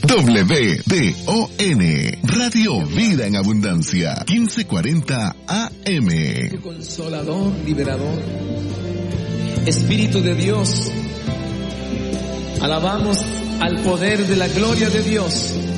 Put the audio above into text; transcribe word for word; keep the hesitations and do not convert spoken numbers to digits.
W D O N, Radio Vida en Abundancia, quince cuarenta A M. Consolador, liberador, Espíritu de Dios, alabamos al poder de la gloria de Dios.